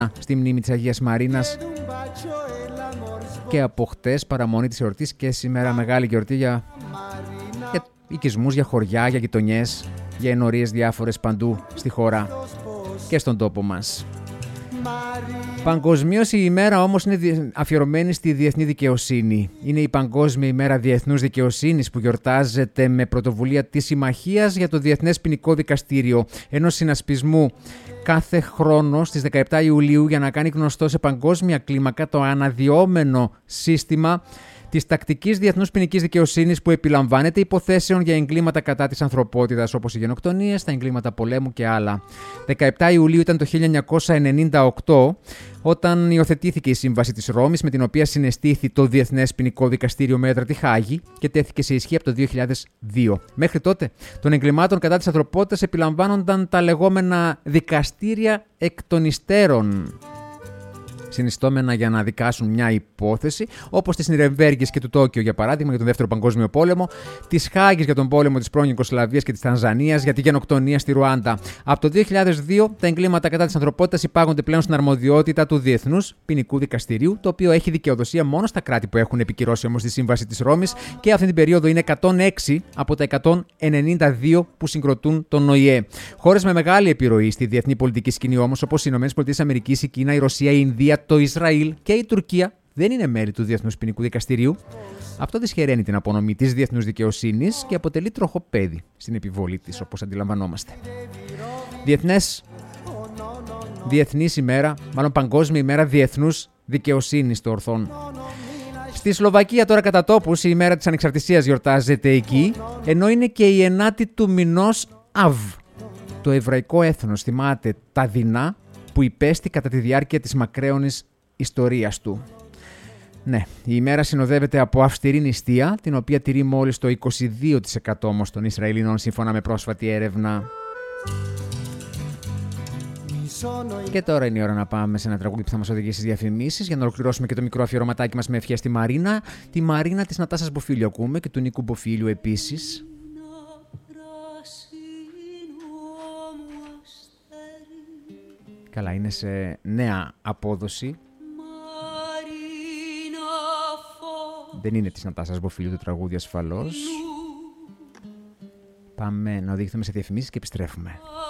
στη μνήμη της Αγίας Μαρίνας και από χτες παραμονή της εορτής και σήμερα μεγάλη γιορτή για οικισμούς, για χωριά, για γειτονιές, για ενορίες διάφορες παντού στη χώρα και στον τόπο μας. Παγκοσμίως η ημέρα όμως είναι αφιερωμένη στη διεθνή δικαιοσύνη. Είναι η Παγκόσμια ημέρα διεθνούς δικαιοσύνης που γιορτάζεται με πρωτοβουλία της Συμμαχίας για το Διεθνές Ποινικό Δικαστήριο, ενός συνασπισμού κάθε χρόνο στις 17 Ιουλίου για να κάνει γνωστό σε παγκόσμια κλίμακα το αναδυόμενο σύστημα της τακτικής διεθνούς ποινικής δικαιοσύνης που επιλαμβάνεται υποθέσεων για εγκλήματα κατά της ανθρωπότητας όπως οι γενοκτονίες, τα εγκλήματα πολέμου και άλλα. 17 Ιουλίου ήταν το 1998 όταν υιοθετήθηκε η Σύμβαση της Ρώμης με την οποία συναισθήθη το Διεθνές Ποινικό Δικαστήριο με έδρα τη Χάγη και τέθηκε σε ισχύ από το 2002. Μέχρι τότε των εγκλημάτων κατά της ανθρωπότητας επιλαμβάνονταν τα λεγόμενα δικαστήρια εκ των υστέρων, συνιστόμενα για να δικάσουν μια υπόθεση, όπως της Νιρεμβέργης και του Τόκιο, για παράδειγμα, για τον Δεύτερο Παγκόσμιο Πόλεμο, της Χάγης για τον πόλεμο της πρώην Ιουγκοσλαβίας και της Τανζανίας για τη γενοκτονία στη Ρουάντα. Από το 2002, τα εγκλήματα κατά της ανθρωπότητας υπάγονται πλέον στην αρμοδιότητα του Διεθνούς Ποινικού Δικαστηρίου, το οποίο έχει δικαιοδοσία μόνο στα κράτη που έχουν επικυρώσει όμως τη Σύμβαση της Ρώμης και αυτή την περίοδο είναι 106 από τα 192 που συγκροτούν τον ΟΗΕ. Χώρες με μεγάλη επιρροή στη διεθνή πολιτική σκηνή όμως, όπως οι ΗΠΑ, η Κίνα, η Ρωσία, η Ινδία, το Ισραήλ και η Τουρκία δεν είναι μέλη του Διεθνούς Ποινικού Δικαστηρίου. Αυτό δυσχεραίνει την απονομή της διεθνούς δικαιοσύνης και αποτελεί τροχοπέδι στην επιβολή της, όπως αντιλαμβανόμαστε. Διεθνής ημέρα, μάλλον Παγκόσμια ημέρα διεθνούς δικαιοσύνης το ορθόν. Στη Σλοβακία τώρα κατά τόπους η ημέρα της ανεξαρτησίας γιορτάζεται εκεί, ενώ είναι και η 9η του μηνός Αβ. Το εβραϊκό έθνος θυμάται τα δεινά που υπέστη κατά τη διάρκεια της μακραίωνης ιστορίας του. Ναι, η ημέρα συνοδεύεται από αυστηρή νηστεία, την οποία τηρεί μόλις το 22% όμως των Ισραηλινών, σύμφωνα με πρόσφατη έρευνα. Και τώρα είναι η ώρα να πάμε σε ένα τραγούδι που θα μας οδηγήσει στις διαφημίσεις για να ολοκληρώσουμε και το μικρό αφιερωματάκι μας με ευχές στη Μαρίνα. Τη Μαρίνα της Νατάσας Μποφίλιου ακούμε και του Νίκου Μποφίλιου επίσης. Καλά, είναι σε νέα απόδοση. Δεν είναι της Νατάσας Μποφίλιου το τραγούδι ασφαλώς. Πάμε να οδηγηθούμε σε διαφημίσεις και επιστρέφουμε.